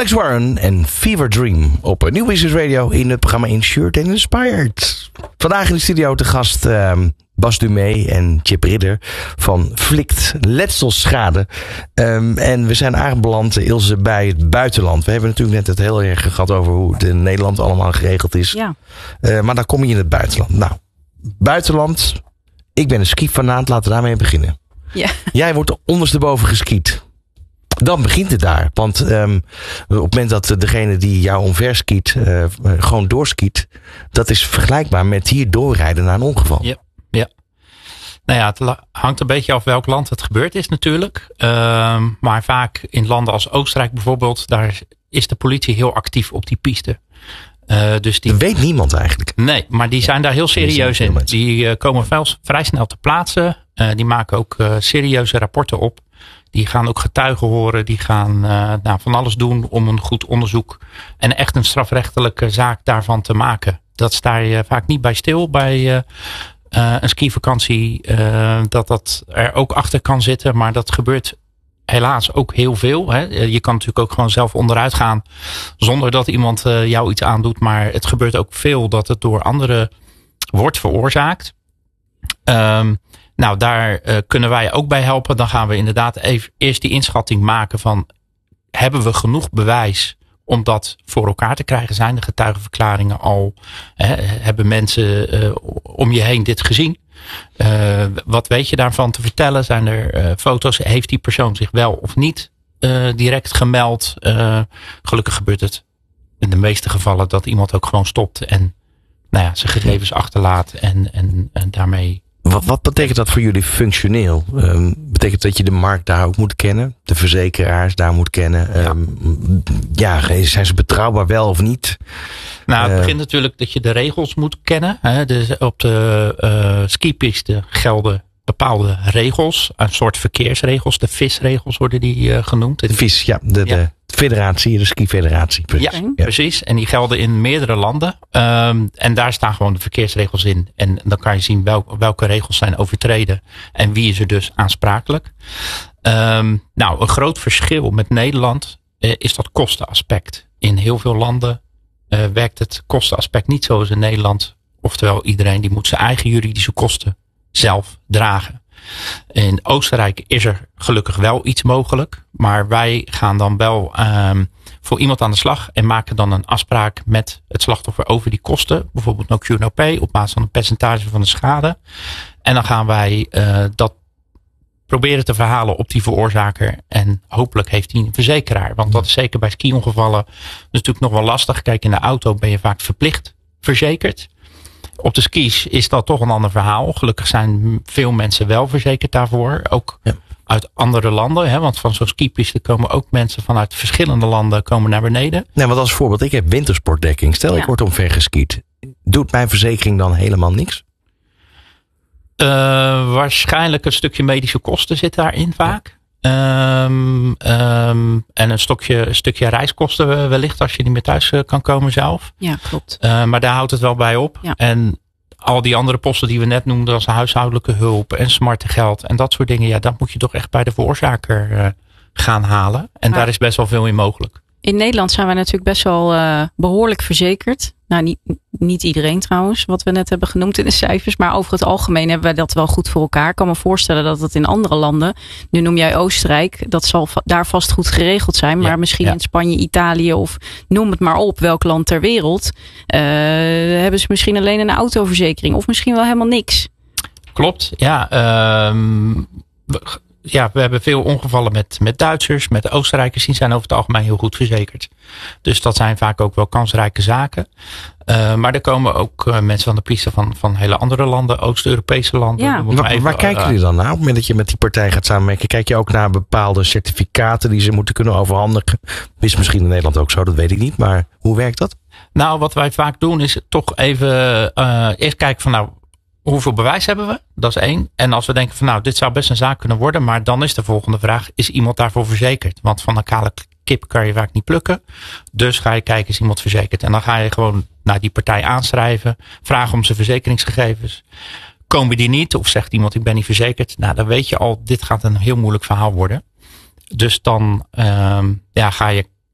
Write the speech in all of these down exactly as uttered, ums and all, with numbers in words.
Alex Warren en Fever Dream op New Business Radio in het programma Insured and Inspired. Vandaag in de studio te gast uh, Bas Dumé en Chip Ridder van Flikt Letselschade. Um, en we zijn aanbeland, Ilse, bij het buitenland. We hebben natuurlijk net het heel erg gehad over hoe het in Nederland allemaal geregeld is. Ja. Uh, maar dan kom je in het buitenland. Nou, buitenland. Ik ben een skifanaat, laten we daarmee beginnen. Ja. Jij wordt ondersteboven geskiet. Dan begint het daar. Want um, op het moment dat degene die jou omver skiet, uh, gewoon doorskiet, dat is vergelijkbaar met hier doorrijden naar een ongeval. Ja, ja. Nou ja, het hangt een beetje af welk land het gebeurd is natuurlijk. Uh, maar vaak in landen als Oostenrijk bijvoorbeeld, daar is de politie heel actief op die piste. Uh, dus die... Dat weet niemand eigenlijk. Nee, maar die zijn daar heel serieus in. Die uh, komen veel, vrij snel te plaatsen. Uh, die maken ook uh, serieuze rapporten op. Die gaan ook getuigen horen. Die gaan uh, nou, van alles doen om een goed onderzoek en echt een strafrechtelijke zaak daarvan te maken. Dat sta je vaak niet bij stil bij uh, uh, een skivakantie. Uh, dat dat er ook achter kan zitten. Maar dat gebeurt helaas ook heel veel. Hè. Je kan natuurlijk ook gewoon zelf onderuit gaan zonder dat iemand uh, jou iets aandoet. Maar het gebeurt ook veel dat het door anderen wordt veroorzaakt. Um, Nou, daar uh, kunnen wij ook bij helpen. Dan gaan we inderdaad even eerst die inschatting maken van, hebben we genoeg bewijs om dat voor elkaar te krijgen? Zijn de getuigenverklaringen al? Hè, hebben mensen uh, om je heen dit gezien? Uh, wat weet je daarvan te vertellen? Zijn er uh, foto's? Heeft die persoon zich wel of niet uh, direct gemeld? Uh, gelukkig gebeurt het in de meeste gevallen dat iemand ook gewoon stopt en nou ja, zijn gegevens achterlaat en, en, en daarmee... Wat, wat betekent dat voor jullie functioneel? Um, betekent dat je de markt daar ook moet kennen? De verzekeraars daar moet kennen? Ja, um, ja zijn ze betrouwbaar wel of niet? Nou, het uh, begint natuurlijk dat je de regels moet kennen. Hè. Dus op de uh, skipiste gelden bepaalde regels. Een soort verkeersregels. De V I S-regels worden die uh, genoemd. De V I S, ja. De, ja. de federatie, de skifederatie. Precies. Ja, ja, precies. En die gelden in meerdere landen. Um, en daar staan gewoon de verkeersregels in. En dan kan je zien welke, welke regels zijn overtreden. En wie is er dus aansprakelijk. Um, nou, een groot verschil met Nederland uh, is dat kostenaspect. In heel veel landen uh, werkt het kostenaspect niet zoals in Nederland. Oftewel, iedereen die moet zijn eigen juridische kosten zelf dragen. In Oostenrijk is er gelukkig wel iets mogelijk. Maar wij gaan dan wel um, voor iemand aan de slag. En maken dan een afspraak met het slachtoffer over die kosten. Bijvoorbeeld no Cure no pay op basis van een percentage van de schade. En dan gaan wij uh, dat proberen te verhalen op die veroorzaker. En hopelijk heeft hij een verzekeraar. Want dat is zeker bij ski-ongevallen natuurlijk nog wel lastig. Kijk, in de auto ben je vaak verplicht verzekerd. Op de skis is dat toch een ander verhaal. Gelukkig zijn veel mensen wel verzekerd daarvoor. Ook ja. uit andere landen. Hè? Want van zo'n skipiste komen ook mensen vanuit verschillende landen komen naar beneden. Nee, want als voorbeeld, ik heb wintersportdekking. Stel, ja. ik word omver geskiet. Doet mijn verzekering dan helemaal niks? Uh, waarschijnlijk een stukje medische kosten zit daarin vaak. Um, um, en een, stokje, een stukje reiskosten wellicht als je niet meer thuis kan komen zelf. Ja, klopt. Uh, maar daar houdt het wel bij op. Ja. En al die andere posten die we net noemden als huishoudelijke hulp en smarte geld en dat soort dingen. Ja, dat moet je toch echt bij de veroorzaker uh, gaan halen. En maar daar is best wel veel in mogelijk. In Nederland zijn we natuurlijk best wel uh, behoorlijk verzekerd. Nou, niet, niet iedereen trouwens, wat we net hebben genoemd in de cijfers. Maar over het algemeen hebben we dat wel goed voor elkaar. Ik kan me voorstellen dat het in andere landen, nu noem jij Oostenrijk, dat zal daar vast goed geregeld zijn. Maar ja, misschien ja. in Spanje, Italië of noem het maar op, welk land ter wereld. Uh, hebben ze misschien alleen een autoverzekering of misschien wel helemaal niks. Klopt, ja. Um, Ja, we hebben veel ongevallen met, met Duitsers, met Oostenrijkers. Die zijn over het algemeen heel goed verzekerd. Dus dat zijn vaak ook wel kansrijke zaken. Uh, maar er komen ook uh, mensen van de piste van, van hele andere landen, Oost-Europese landen. Ja. Waar, even, waar kijken jullie dan naar? Op het moment dat je met die partij gaat samenwerken, kijk je ook naar bepaalde certificaten die ze moeten kunnen overhandigen? Is misschien in Nederland ook zo, dat weet ik niet. Maar hoe werkt dat? Nou, wat wij vaak doen is toch even uh, eerst kijken van nou, hoeveel bewijs hebben we? Dat is één. En als we denken van nou, dit zou best een zaak kunnen worden. Maar dan is de volgende vraag, is iemand daarvoor verzekerd? Want van een kale kip kan je vaak niet plukken. Dus ga je kijken, is iemand verzekerd? En dan ga je gewoon naar die partij aanschrijven. Vragen om zijn verzekeringsgegevens. Komen die niet? Of zegt iemand, ik ben niet verzekerd? Nou, dan weet je al, dit gaat een heel moeilijk verhaal worden. Dus dan um, ja, ga je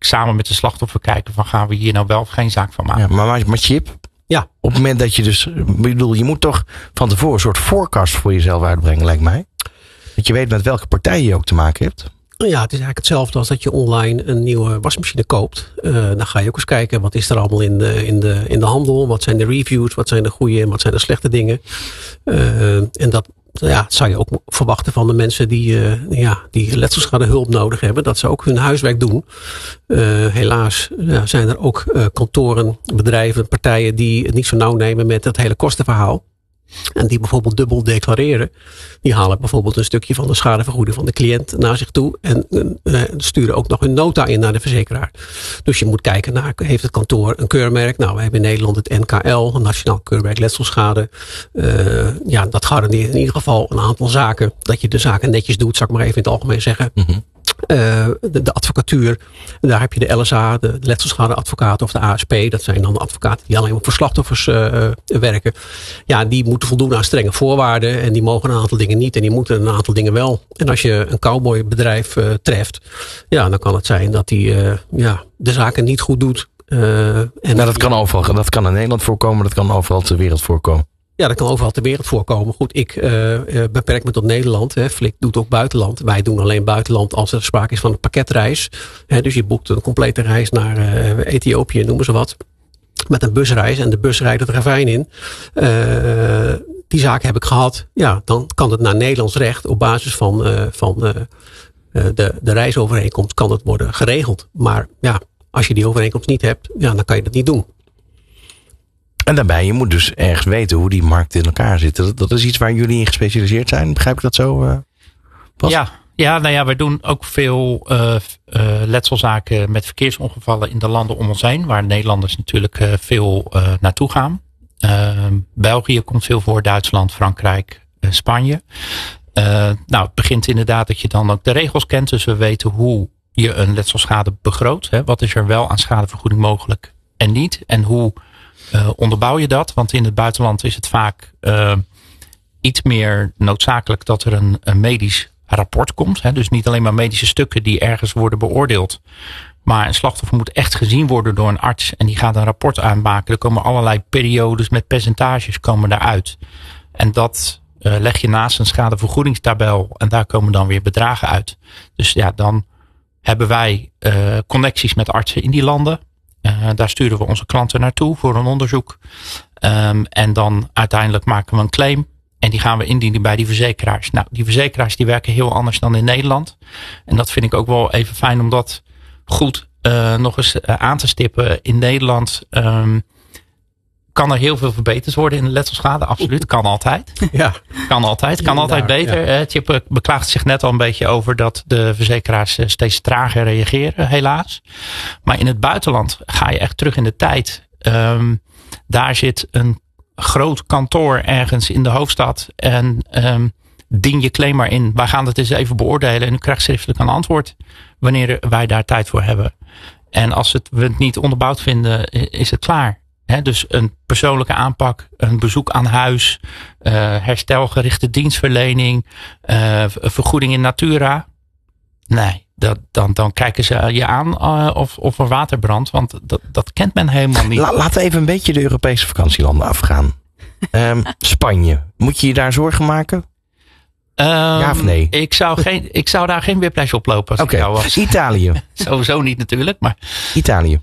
samen met de slachtoffer kijken van gaan we hier nou wel of geen zaak van maken. Ja, maar, maar Chip, ja. Op het moment dat je dus, ik bedoel, je moet toch van tevoren een soort forecast voor jezelf uitbrengen, lijkt mij. Dat je weet met welke partij je ook te maken hebt. Ja, het is eigenlijk hetzelfde als dat je online een nieuwe wasmachine koopt. Uh, dan ga je ook eens kijken, wat is er allemaal in de, in de, in de handel? Wat zijn de reviews? Wat zijn de goede en wat zijn de slechte dingen? Uh, en dat ja, zou je ook verwachten van de mensen die, uh, ja, die letselschade hulp nodig hebben. Dat ze ook hun huiswerk doen. Uh, helaas ja, zijn er ook uh, kantoren, bedrijven, partijen die het niet zo nauw nemen met het hele kostenverhaal. En die bijvoorbeeld dubbel declareren. Die halen bijvoorbeeld een stukje van de schadevergoeding van de cliënt naar zich toe. En uh, sturen ook nog een nota in naar de verzekeraar. Dus je moet kijken naar, heeft het kantoor een keurmerk? Nou, we hebben in Nederland het N K L, een Nationaal Keurmerk Letselschade. Uh, ja, dat garandeert in ieder geval een aantal zaken. Dat je de zaken netjes doet, zal ik maar even in het algemeen zeggen. Mm-hmm. Uh, de, de advocatuur, daar heb je de L S A, de letselschadeadvocaten of de A S P. Dat zijn dan de advocaten die alleen maar voor slachtoffers uh, werken. Ja, die moeten voldoen aan strenge voorwaarden. En die mogen een aantal dingen niet en die moeten een aantal dingen wel. En als je een cowboybedrijf uh, treft, ja, dan kan het zijn dat die uh, ja, de zaken niet goed doet. Uh, en nou, dat kan overal. Dat kan in Nederland voorkomen, dat kan overal ter wereld voorkomen. Ja, dat kan overal ter wereld voorkomen. Goed, ik uh, beperk me tot Nederland. Hè. Flik doet ook buitenland. Wij doen alleen buitenland als er sprake is van een pakketreis. Hè, dus je boekt een complete reis naar uh, Ethiopië, noemen ze wat. Met een busreis en de bus rijdt het ravijn in. Uh, die zaak heb ik gehad. Ja, dan kan het naar Nederlands recht op basis van, uh, van uh, de, de reisovereenkomst kan het worden geregeld. Maar ja, als je die overeenkomst niet hebt, ja, dan kan je dat niet doen. En daarbij, je moet dus ergens weten hoe die markt in elkaar zit. Dat, dat is iets waar jullie in gespecialiseerd zijn. Begrijp ik dat zo? Uh, ja, ja, nou ja, we doen ook veel uh, uh, letselzaken met verkeersongevallen in de landen om ons heen. Waar Nederlanders natuurlijk uh, veel uh, naartoe gaan. Uh, België komt veel voor, Duitsland, Frankrijk, uh, Spanje. Uh, nou, het begint inderdaad dat je dan ook de regels kent. Dus we weten hoe je een letselschade begroot. Hè. Wat is er wel aan schadevergoeding mogelijk en niet? En hoe Uh, onderbouw je dat? Want in het buitenland is het vaak uh, iets meer noodzakelijk dat er een, een medisch rapport komt. Hè? Dus niet alleen maar medische stukken die ergens worden beoordeeld. Maar een slachtoffer moet echt gezien worden door een arts. En die gaat een rapport aanmaken. Er komen allerlei periodes met percentages komen daaruit. En dat uh, leg je naast een schadevergoedingstabel. En daar komen dan weer bedragen uit. Dus ja, dan hebben wij uh, connecties met artsen in die landen. Uh, daar sturen we onze klanten naartoe voor een onderzoek. Um, en dan uiteindelijk maken we een claim. En die gaan we indienen bij die verzekeraars. Nou, die verzekeraars die werken heel anders dan in Nederland. En dat vind ik ook wel even fijn om dat goed uh, nog eens uh, aan te stippen. In Nederland um, kan er heel veel verbeterd worden in de letselschade. Absoluut, kan altijd. Ja. Kan altijd, kan altijd beter. Ja. Chip beklaagt zich net al een beetje over dat de verzekeraars steeds trager reageren, helaas. Maar in het buitenland ga je echt terug in de tijd. Um, daar zit een groot kantoor ergens in de hoofdstad. En um, dien je claim maar in. Wij gaan het eens even beoordelen. En u krijgt schriftelijk een antwoord wanneer wij daar tijd voor hebben. En als het, we het niet onderbouwd vinden, is het klaar. He, dus een persoonlijke aanpak, een bezoek aan huis, uh, herstelgerichte dienstverlening, uh, vergoeding in natura. Nee, dat, dan, dan kijken ze je aan uh, of, of er water brandt, want dat, dat kent men helemaal niet. La, laten we even een beetje de Europese vakantielanden afgaan. um, Spanje, moet je je daar zorgen maken? Um, ja of nee? Ik zou, geen, ik zou daar geen whiplash op lopen als okay. ik jou was. Italië. Sowieso niet natuurlijk, maar... Italië.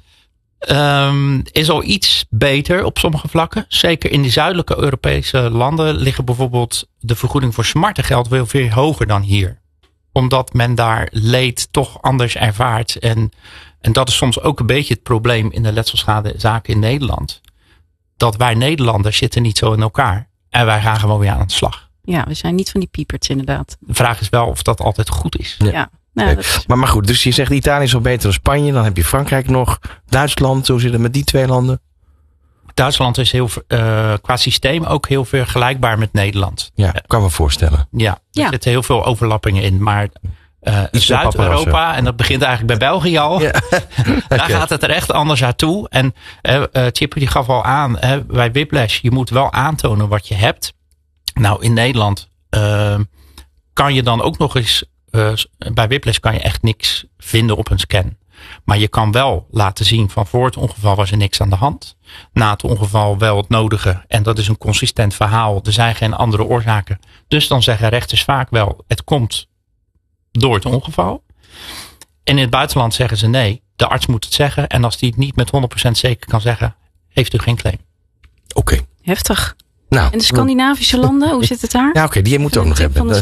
Um, is al iets beter op sommige vlakken. Zeker in die zuidelijke Europese landen liggen bijvoorbeeld de vergoeding voor smartengeld wel veel hoger dan hier. Omdat men daar leed toch anders ervaart. En, en dat is soms ook een beetje het probleem in de letselschadezaken in Nederland. Dat wij Nederlanders zitten niet zo in elkaar. En wij gaan gewoon weer aan de slag. Ja, we zijn niet van die pieperts inderdaad. De vraag is wel of dat altijd goed is. Ja. ja. Nou, nee. is... maar, maar goed, dus je zegt Italië is wel beter dan Spanje. Dan heb je Frankrijk nog. Duitsland, hoe zit het met die twee landen? Duitsland is heel, uh, qua systeem ook heel vergelijkbaar met Nederland. Ja, kan me voorstellen. Ja, er ja. zitten heel veel overlappingen in. Maar uh, Zuid-Europa, en dat begint eigenlijk bij België al. Ja. Daar okay. gaat het er echt anders aan toe. En uh, uh, Chip die gaf al aan, uh, bij whiplash, je moet wel aantonen wat je hebt. Nou, in Nederland uh, kan je dan ook nog eens... Uh, bij whiplash kan je echt niks vinden op een scan. Maar je kan wel laten zien van voor het ongeval was er niks aan de hand. Na het ongeval wel het nodige. En dat is een consistent verhaal. Er zijn geen andere oorzaken. Dus dan zeggen rechters vaak wel, het komt door het ongeval. En in het buitenland zeggen ze nee, de arts moet het zeggen. En als die het niet met honderd procent zeker kan zeggen, heeft u geen claim. Oké. Okay. Heftig. Nou, en de Scandinavische landen, hoe zit het daar? Ja, oké, okay, die moet ook nog hebben.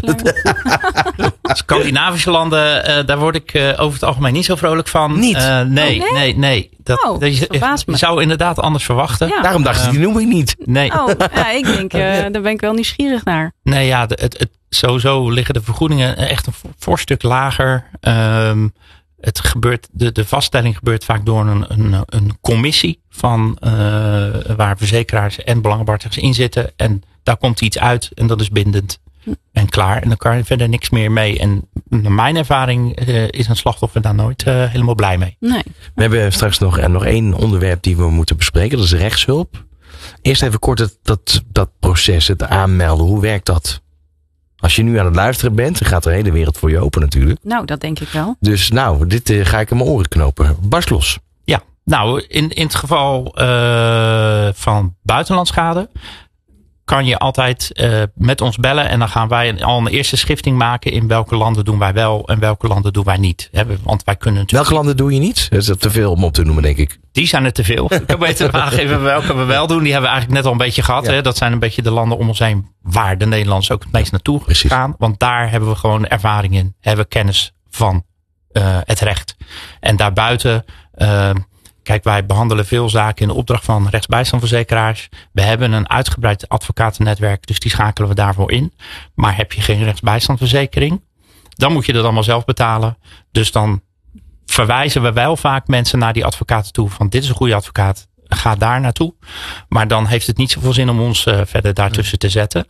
Scandinavische landen, uh, daar word ik uh, over het algemeen niet zo vrolijk van. Niet? Uh, nee, oh, nee, nee, nee. Dat, oh, dat je, je zou inderdaad anders verwachten. Ja. Daarom dacht ik, die noem ik niet. Nee. Oh, ja, ik denk, uh, daar ben ik wel nieuwsgierig naar. Nee, ja, de, het, het, sowieso liggen de vergoedingen echt een voorstuk lager. Um, Het gebeurt, de, de vaststelling gebeurt vaak door een, een, een commissie van uh, waar verzekeraars en belangenbehartigers in zitten. En daar komt iets uit en dat is bindend en klaar. En dan kan je verder niks meer mee. En naar mijn ervaring uh, is een slachtoffer daar nooit uh, helemaal blij mee. Nee. We hebben straks nog, en nog één onderwerp die we moeten bespreken. Dat is rechtshulp. Eerst even kort het, dat, dat proces, het aanmelden. Hoe werkt dat? Als je nu aan het luisteren bent, dan gaat de hele wereld voor je open natuurlijk. Nou, dat denk ik wel. Dus nou, dit uh, ga ik in mijn oren knopen. Barst los. Ja, nou, in, in het geval uh, van buitenlandschade kan je altijd uh, met ons bellen. En dan gaan wij al een eerste schifting maken in welke landen doen wij wel en welke landen doen wij niet. Want wij kunnen natuurlijk... Welke landen doe je niet? Dat is te veel om op te noemen, denk ik. Die zijn er te veel. Ik kan beter aangeven welke we wel doen. Die hebben we eigenlijk net al een beetje gehad. Ja. Hè? Dat zijn een beetje de landen om ons heen waar de Nederlanders ook het meest naartoe Precies. gaan. Want daar hebben we gewoon ervaring in. Hebben we kennis van uh, het recht. En daarbuiten... Uh, Kijk, wij behandelen veel zaken in de opdracht van rechtsbijstandverzekeraars. We hebben een uitgebreid advocatennetwerk, dus die schakelen we daarvoor in. Maar heb je geen rechtsbijstandverzekering, dan moet je dat allemaal zelf betalen. Dus dan verwijzen we wel vaak mensen naar die advocaten toe. Van dit is een goede advocaat, ga daar naartoe. Maar dan heeft het niet zoveel zin om ons uh, verder daartussen te zetten.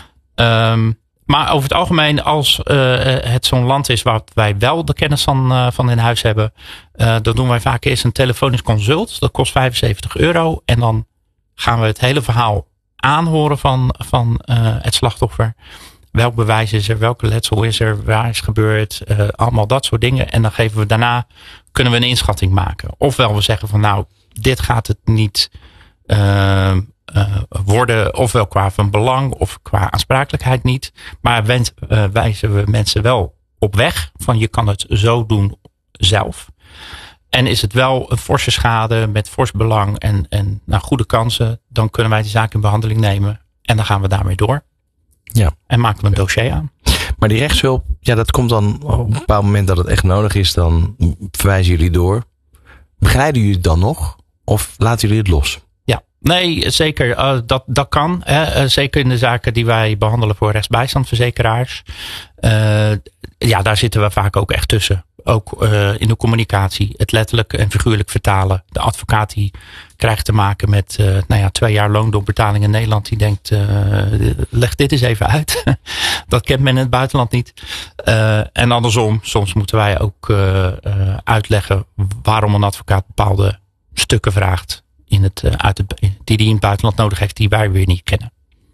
Um, Maar over het algemeen, als uh, het zo'n land is waar wij wel de kennis van, uh, van in huis hebben, uh, dan doen wij vaak eerst een telefonisch consult. Dat kost vijfenzeventig euro. En dan gaan we het hele verhaal aanhoren van, van uh, het slachtoffer. Welk bewijs is er? Welke letsel is er? Waar is gebeurd? Uh, allemaal dat soort dingen. En dan geven we daarna, kunnen we een inschatting maken. Ofwel we zeggen van nou, dit gaat het niet uh, Uh, worden, ofwel qua van belang of qua aansprakelijkheid niet. Maar wens, uh, wijzen we mensen wel op weg van je kan het zo doen zelf. En is het wel een forse schade met fors belang en, en naar goede kansen, dan kunnen wij die zaak in behandeling nemen en dan gaan we daarmee door. Ja. En maken we een dossier aan. Maar die rechtshulp, ja, dat komt dan op een bepaald moment dat het echt nodig is, dan verwijzen jullie door. Begeleiden jullie het dan nog? Of laten jullie het los? Nee, zeker. Uh, dat, dat kan. Hè. Uh, zeker in de zaken die wij behandelen voor rechtsbijstandverzekeraars. Uh, ja, daar zitten we vaak ook echt tussen. Ook uh, in de communicatie. Het letterlijk en figuurlijk vertalen. De advocaat die krijgt te maken met uh, nou ja, twee jaar loondoorbetaling in Nederland. Die denkt, uh, leg dit eens even uit. Dat kent men in het buitenland niet. Uh, en andersom, soms moeten wij ook uh, uh, uitleggen waarom een advocaat bepaalde stukken vraagt. In het, uh, uit het, die die in het buitenland nodig heeft, die wij weer niet kennen.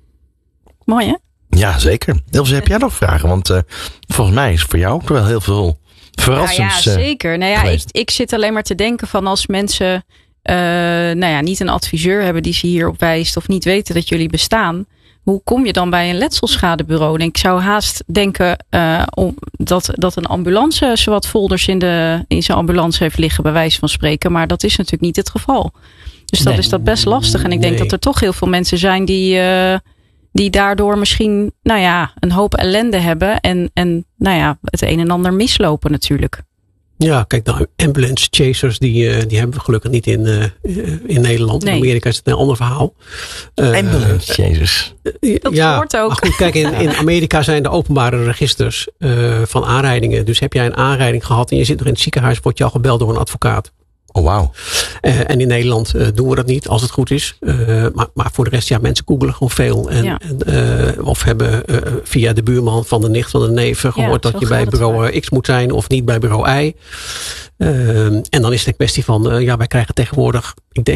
Mooi hè? Ja, zeker. Ilse, heb jij nog vragen? Want uh, volgens mij is voor jou ook wel heel veel verrassends. Nou ja, zeker. Nou ja, ik, ik zit alleen maar te denken van als mensen uh, nou ja, niet een adviseur hebben die ze hierop wijst of niet weten dat jullie bestaan. Hoe kom je dan bij een letselschade-bureau? En ik zou haast denken uh, om, dat, dat een ambulance zowat folders in, de, in zijn ambulance heeft liggen, bij wijze van spreken. Maar dat is natuurlijk niet het geval. Dus dat nee. is dat best lastig. En ik denk nee. dat er toch heel veel mensen zijn die, uh, die daardoor misschien nou ja, een hoop ellende hebben. En, en nou ja, het een en ander mislopen natuurlijk. Ja, kijk, nou, ambulance chasers, die, uh, die hebben we gelukkig niet in, uh, in Nederland. Nee. In Amerika is het een ander verhaal. Uh, ambulance chasers. Uh, dat ja, hoort ook. Goed, kijk, in, in Amerika zijn de openbare registers uh, van aanrijdingen. Dus heb jij een aanrijding gehad en je zit nog in het ziekenhuis, word je al gebeld door een advocaat. Oh, wauw. Uh, en in Nederland uh, doen we dat niet, als het goed is. Uh, maar, maar voor de rest, ja, mensen googelen gewoon veel. En, ja. en, uh, of hebben uh, via de buurman van de nicht van de neef gehoord ja, dat je bij bureau X moet zijn of niet bij bureau Y. Uh, en dan is het een kwestie van, uh, ja, wij krijgen tegenwoordig, ik denk,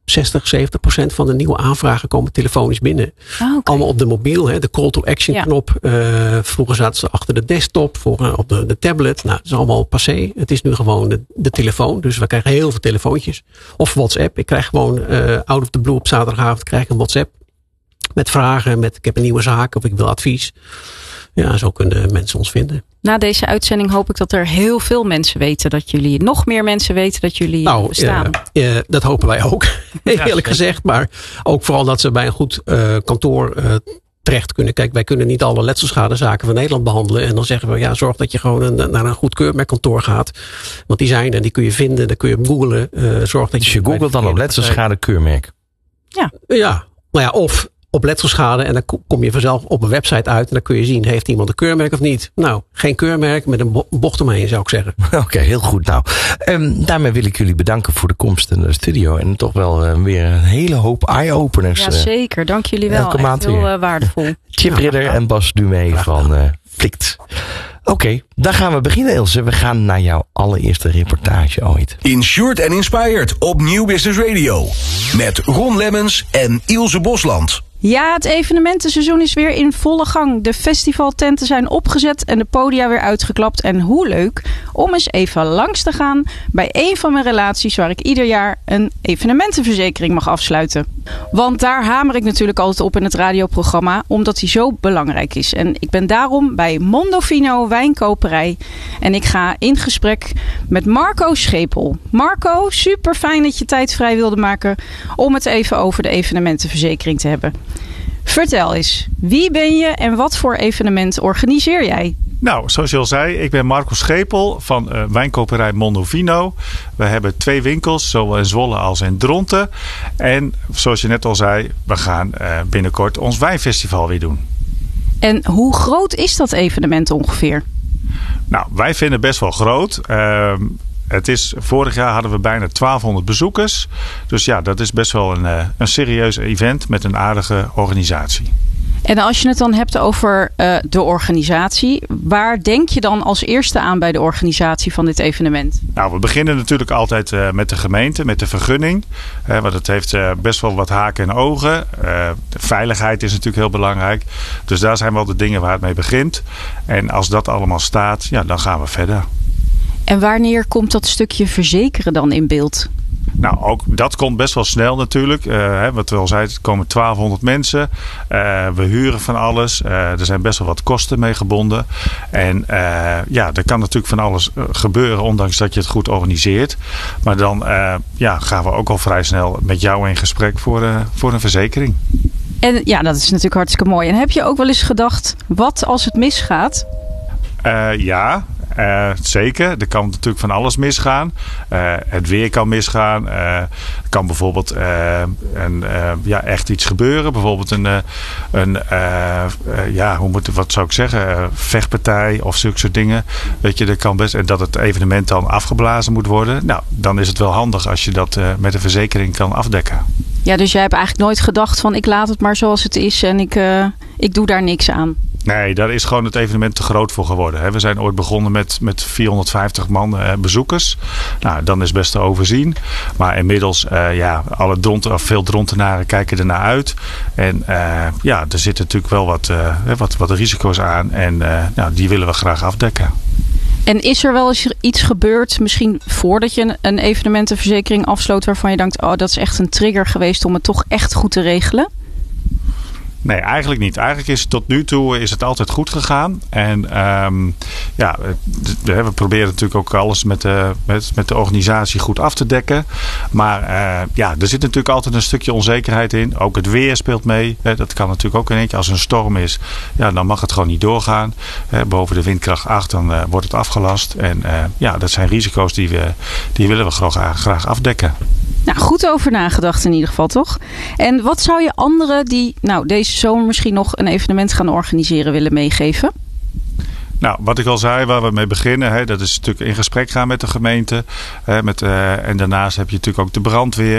zestig, zeventig procent van de nieuwe aanvragen komen telefonisch binnen. Ah, okay. Allemaal op de mobiel, hè, de call to action ja. knop. Uh, vroeger zaten ze achter de desktop, voor, op de, de tablet. Nou, dat is allemaal passé. Het is nu gewoon de, de telefoon. Dus we krijgen heel veel telefoontjes. Of WhatsApp. Ik krijg gewoon uh, out of the blue op zaterdagavond krijg ik een WhatsApp. Met vragen, met ik heb een nieuwe zaak of ik wil advies. Ja, zo kunnen mensen ons vinden. Na deze uitzending hoop ik dat er heel veel mensen weten dat jullie, nog meer mensen weten dat jullie nou, bestaan. Uh, uh, dat hopen wij ook, ja, eerlijk gezegd. Maar ook vooral dat ze bij een goed uh, kantoor uh, terecht kunnen. Kijk, wij kunnen niet alle letselschadezaken van Nederland behandelen. En dan zeggen we, ja, zorg dat je gewoon een, naar een goed keurmerkkantoor gaat. Want die zijn er, die kun je vinden, dan kun je googlen. Uh, zorg dat dus je, je googelt dan op letselschade keurmerk? Ja. Ja, nou ja, of op letselschade en dan kom je vanzelf op een website uit en dan kun je zien, heeft iemand een keurmerk of niet? Nou, geen keurmerk met een bocht omheen, zou ik zeggen. Oké, okay, heel goed. Nou, um, daarmee wil ik jullie bedanken voor de komst in de studio en toch wel uh, weer een hele hoop eye-openers. Ja, zeker. Dank jullie wel. Elke maand echt heel weer. Uh, waardevol. Chip Ridder ja, en Bas Dumé van uh, Flikt. Oké, okay, dan gaan we beginnen, Ilse. We gaan naar jouw allereerste reportage ooit. Insured and Inspired op Nieuw Business Radio. Met Ron Lemmens en Ilse Bosland. Ja, het evenementenseizoen is weer in volle gang. De festivaltenten zijn opgezet en de podia weer uitgeklapt. En hoe leuk om eens even langs te gaan bij een van mijn relaties waar ik ieder jaar een evenementenverzekering mag afsluiten. Want daar hamer ik natuurlijk altijd op in het radioprogramma, omdat die zo belangrijk is. En ik ben daarom bij Mondovino Wijnkoperij en ik ga in gesprek met Marco Schepel. Marco, super fijn dat je tijd vrij wilde maken om het even over de evenementenverzekering te hebben. Vertel eens, wie ben je en wat voor evenement organiseer jij? Nou, zoals je al zei, ik ben Marco Schepel van uh, Wijnkoperij Mondovino. We hebben twee winkels, zowel in Zwolle als in Dronten. En zoals je net al zei, we gaan uh, binnenkort ons wijnfestival weer doen. En hoe groot is dat evenement ongeveer? Nou, wij vinden het best wel groot. Uh, Het is, vorig jaar hadden we bijna twaalfhonderd bezoekers. Dus ja, dat is best wel een, een serieus event met een aardige organisatie. En als je het dan hebt over uh, de organisatie, waar denk je dan als eerste aan bij de organisatie van dit evenement? Nou, we beginnen natuurlijk altijd uh, met de gemeente, met de vergunning. Uh, want het heeft uh, best wel wat haken en ogen. Uh, de veiligheid is natuurlijk heel belangrijk. Dus daar zijn wel de dingen waar het mee begint. En als dat allemaal staat, ja, dan gaan we verder. En wanneer komt dat stukje verzekeren dan in beeld? Nou, ook dat komt best wel snel natuurlijk. Uh, hè, wat we al zeiden, er komen twaalfhonderd mensen. Uh, we huren van alles. Uh, er zijn best wel wat kosten mee gebonden. En uh, ja, er kan natuurlijk van alles gebeuren, ondanks dat je het goed organiseert. Maar dan uh, ja, gaan we ook al vrij snel met jou in gesprek voor, uh, voor een verzekering. En ja, dat is natuurlijk hartstikke mooi. En heb je ook wel eens gedacht, wat als het misgaat? Uh, ja. Uh, zeker, er kan natuurlijk van alles misgaan. Uh, het weer kan misgaan. Uh, er kan bijvoorbeeld uh, een, uh, ja, echt iets gebeuren. Bijvoorbeeld een, uh, een uh, uh, ja, hoe moet, wat zou ik zeggen, uh, vechtpartij of zulke soort dingen. Weet je, er kan best, en dat het evenement dan afgeblazen moet worden. Nou, dan is het wel handig als je dat uh, met een verzekering kan afdekken. Ja, dus jij hebt eigenlijk nooit gedacht van ik laat het maar zoals het is en ik, uh, ik doe daar niks aan. Nee, daar is gewoon het evenement te groot voor geworden. We zijn ooit begonnen met, met vierhonderdvijftig man bezoekers. Nou, dan is best te overzien. Maar inmiddels, uh, ja, alle dronten, of veel drontenaren kijken ernaar uit. En uh, ja, er zitten natuurlijk wel wat, uh, wat, wat risico's aan. En uh, nou, die willen we graag afdekken. En is er wel eens iets gebeurd, misschien voordat je een evenementenverzekering afsloot, waarvan je denkt, oh, dat is echt een trigger geweest om het toch echt goed te regelen? Nee, eigenlijk niet. Eigenlijk is het tot nu toe is het altijd goed gegaan. En um, ja, we proberen natuurlijk ook alles met de, met, met de organisatie goed af te dekken. Maar uh, ja, er zit natuurlijk altijd een stukje onzekerheid in. Ook het weer speelt mee. Dat kan natuurlijk ook in één keer. Als er een storm is, ja, dan mag het gewoon niet doorgaan. Boven de windkracht acht, dan uh, wordt het afgelast. En uh, ja, dat zijn risico's die, we, die willen we graag, graag afdekken. Nou, goed over nagedacht in ieder geval, toch? En wat zou je anderen die nou, deze zomer misschien nog een evenement gaan organiseren willen meegeven? Nou, wat ik al zei, waar we mee beginnen, hè, dat is natuurlijk in gesprek gaan met de gemeente. Hè, met, uh, en daarnaast heb je natuurlijk ook de brandweer.